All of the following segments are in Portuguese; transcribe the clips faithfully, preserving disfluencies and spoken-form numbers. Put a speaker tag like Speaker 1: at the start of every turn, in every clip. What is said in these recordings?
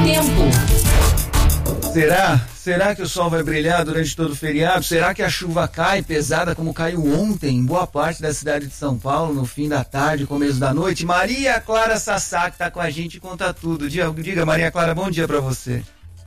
Speaker 1: Tempo.
Speaker 2: Será? Será que o sol vai brilhar durante todo o feriado? Será que a chuva cai pesada como caiu ontem em boa parte da cidade de São Paulo, no fim da tarde, começo da noite? Maria Clara Sassá, que está com a gente, conta tudo. Diga, Maria Clara, bom dia para você.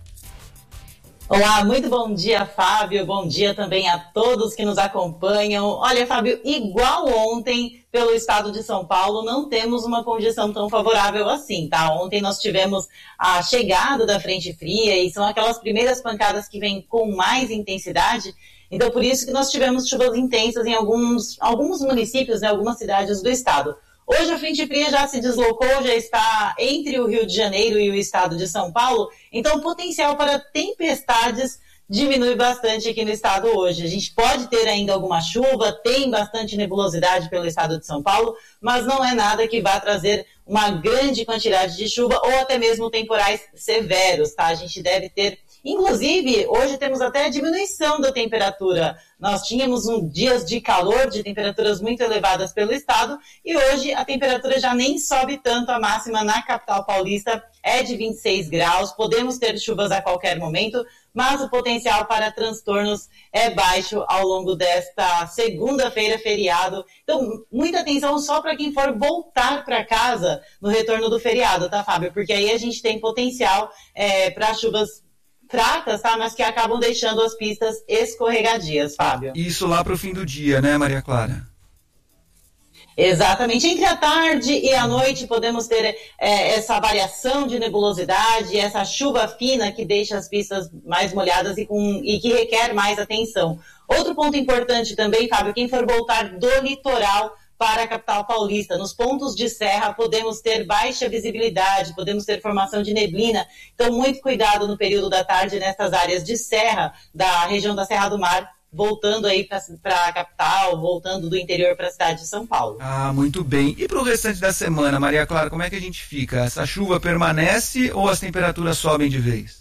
Speaker 3: Olá, muito bom dia, Fábio. Bom dia também a todos que nos acompanham. Olha, Fábio, igual ontem, pelo estado de São Paulo, não temos uma condição tão favorável assim, tá? Ontem nós tivemos a chegada da frente fria e são aquelas primeiras pancadas que vêm com mais intensidade. Então, por isso que nós tivemos chuvas intensas em alguns, alguns municípios, em algumas cidades do estado. Hoje a frente fria já se deslocou, já está entre o Rio de Janeiro e o estado de São Paulo, então o potencial para tempestades diminui bastante aqui no estado hoje. A gente pode ter ainda alguma chuva, tem bastante nebulosidade pelo estado de São Paulo, mas não é nada que vá trazer uma grande quantidade de chuva ou até mesmo temporais severos, tá? A gente deve ter, inclusive, hoje temos até a diminuição da temperatura. Nós tínhamos um dias de calor, de temperaturas muito elevadas pelo estado, e hoje a temperatura já nem sobe tanto. A máxima na capital paulista é de vinte e seis graus, podemos ter chuvas a qualquer momento, mas o potencial para transtornos é baixo ao longo desta segunda-feira, feriado. Então, muita atenção só para quem for voltar para casa no retorno do feriado, tá, Fábio? Porque aí a gente tem potencial é, para chuvas fracas, tá? Mas que acabam deixando as pistas escorregadias, Fábio.
Speaker 2: Isso lá para o fim do dia, né, Maria Clara?
Speaker 3: Exatamente. Entre a tarde e a noite podemos ter é, essa variação de nebulosidade, essa chuva fina que deixa as pistas mais molhadas e, com, e que requer mais atenção. Outro ponto importante também, Fábio, quem for voltar do litoral para a capital paulista, nos pontos de serra podemos ter baixa visibilidade, podemos ter formação de neblina, então muito cuidado no período da tarde nessas áreas de serra, da região da Serra do Mar, voltando aí para a capital, voltando do interior para a cidade de São Paulo.
Speaker 2: Ah, muito bem. E para o restante da semana, Maria Clara, como é que a gente fica? Essa chuva permanece ou as temperaturas sobem de vez?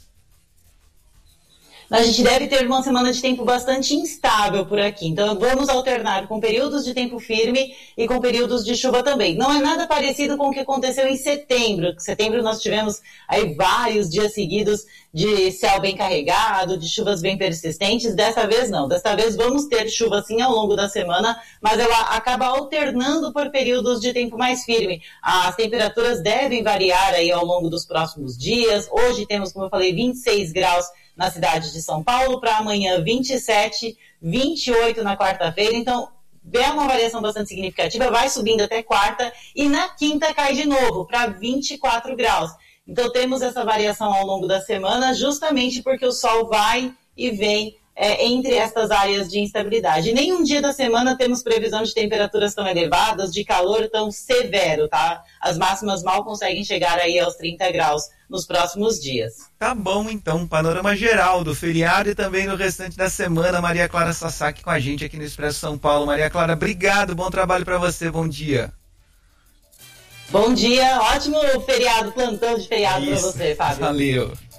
Speaker 3: A gente deve ter uma semana de tempo bastante instável por aqui. Então, vamos alternar com períodos de tempo firme e com períodos de chuva também. Não é nada parecido com o que aconteceu em setembro. Em setembro nós tivemos aí vários dias seguidos de céu bem carregado, de chuvas bem persistentes. Dessa vez não. Dessa vez vamos ter chuva sim ao longo da semana, mas ela acaba alternando por períodos de tempo mais firme. As temperaturas devem variar aí ao longo dos próximos dias. Hoje temos, como eu falei, vinte e seis graus na cidade de São Paulo, para amanhã vinte e sete, vinte e oito na quarta-feira, então é uma variação bastante significativa, vai subindo até quarta e na quinta cai de novo para vinte e quatro graus. Então temos essa variação ao longo da semana justamente porque o sol vai e vem é, entre estas áreas de instabilidade. Nenhum dia da semana temos previsão de temperaturas tão elevadas, de calor tão severo, tá? As máximas mal conseguem chegar aí aos trinta graus nos próximos dias.
Speaker 2: Tá bom, então, panorama geral do feriado e também no restante da semana. Maria Clara Sassá com a gente aqui no Expresso São Paulo. Maria Clara, obrigado, bom trabalho para você, bom dia.
Speaker 3: Bom dia, ótimo feriado, plantão de feriado para você, Fábio.
Speaker 2: Valeu.